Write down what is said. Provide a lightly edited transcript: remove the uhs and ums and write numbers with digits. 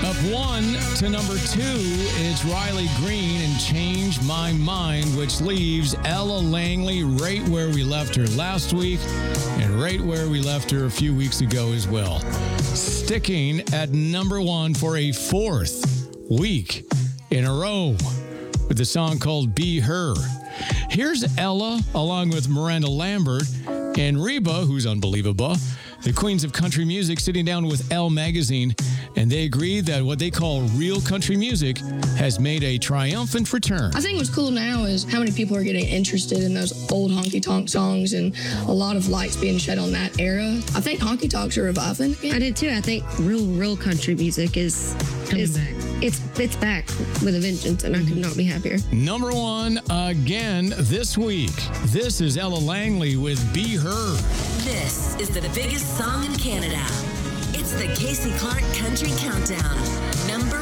Up 1 to number 2, it's Riley Green and Change My Mind, which leaves Ella Langley right where we left her last week and right where we left her a few weeks ago as well. Sticking at number 1 for a 4th week in a row with the song called Be Her. Here's Ella along with Miranda Lambert and Reba, who's unbelievable, the queens of country music, sitting down with Elle Magazine, and they agree that what they call real country music has made a triumphant return. I think what's cool now is how many people are getting interested in those old honky-tonk songs and a lot of lights being shed on that era. I think honky-tonks are reviving again. I did too. I think real country music is back. It's back with a vengeance, and I could not be happier. Number 1 again this week. This is Ella Langley with Be Her. This is the biggest song in Canada. It's the Casey Clark Country Countdown.